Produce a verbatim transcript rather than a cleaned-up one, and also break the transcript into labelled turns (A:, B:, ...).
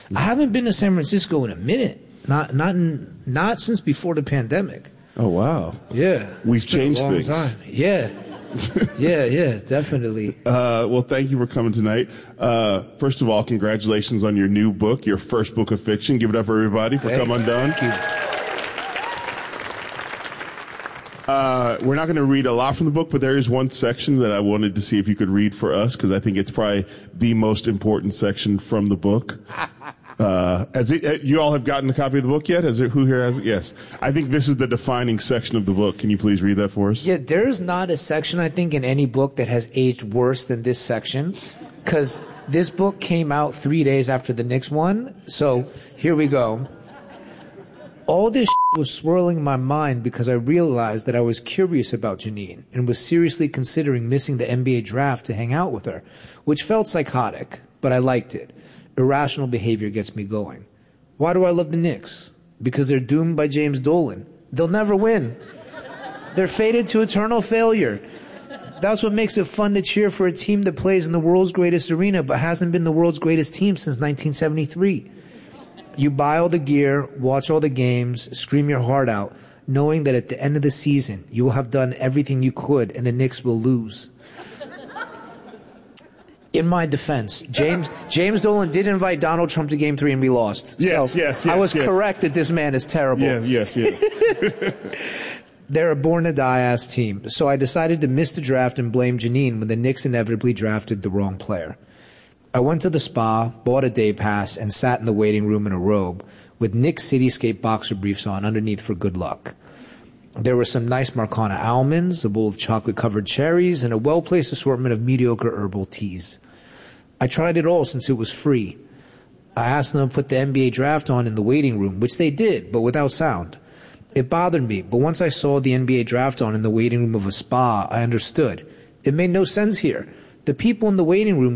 A: I haven't been to San Francisco in a minute. Not not in, not since before the pandemic.
B: Oh, wow.
A: Yeah.
B: We've changed things.
A: Time. Yeah. yeah, yeah, definitely.
B: Uh, well, thank you for coming tonight. Uh, first of all, congratulations on your new book, your first book of fiction. Give it up for everybody for
A: hey,
B: Come Undone.
A: Thank you.
B: Uh, we're not going to read a lot from the book, but there is one section that I wanted to see if you could read for us, because I think it's probably the most important section from the book. Uh, as it, you all have gotten a copy of the book yet? Has it, who here has it? Yes. I think this is the defining section of the book. Can you please read that for us?
A: Yeah, there's not a section, I think, in any book that has aged worse than this section, because this book came out three days after the Knicks one. So here we go. All this shit was swirling in my mind because I realized that I was curious about Janine and was seriously considering missing the N B A draft to hang out with her, which felt psychotic, but I liked it. Irrational behavior gets me going. Why do I love the Knicks? Because they're doomed by James Dolan. They'll never win. They're fated to eternal failure. That's what makes it fun to cheer for a team that plays in the world's greatest arena but hasn't been the world's greatest team since nineteen seventy-three. You buy all the gear, watch all the games, scream your heart out, knowing that at the end of the season, you will have done everything you could and the Knicks will lose. In my defense, James James Dolan did invite Donald Trump to Game Three and we lost.
B: Yes,
A: so
B: yes, yes.
A: I was
B: yes.
A: correct that this man is terrible.
B: Yeah, yes, yes.
A: They're a born-to-die-ass team, so I decided to miss the draft and blame Janine when the Knicks inevitably drafted the wrong player. I went to the spa, bought a day pass, and sat in the waiting room in a robe with Knicks Cityscape boxer briefs on underneath for good luck. There were some nice Marcana almonds, a bowl of chocolate-covered cherries, and a well-placed assortment of mediocre herbal teas. I tried it all since it was free. I asked them to put the N B A draft on in the waiting room, which they did, but without sound. It bothered me, but once I saw the N B A draft on in the waiting room of a spa, I understood. It made no sense here. The people in the waiting room